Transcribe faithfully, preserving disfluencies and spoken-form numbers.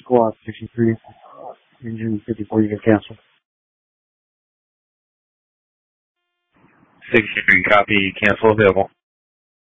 squawk sixty-three, engine fifty-four, you can cancel. sixty-three, copy, cancel available.